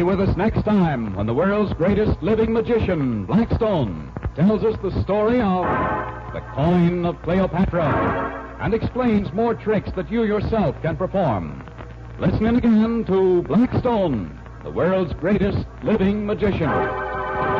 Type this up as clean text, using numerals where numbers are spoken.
with us next time when the world's greatest living magician, Blackstone, tells us the story of the coin of Cleopatra and explains more tricks that you yourself can perform. Listen in again to Blackstone, the world's greatest living magician.